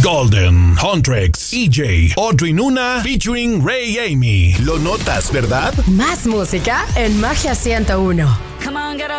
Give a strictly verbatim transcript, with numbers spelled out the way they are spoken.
Golden, Huntrix, E J, Audrey Nuna, featuring Ray Amy. Lo notas, ¿verdad? Más música en Magia ciento uno. Come on, get up.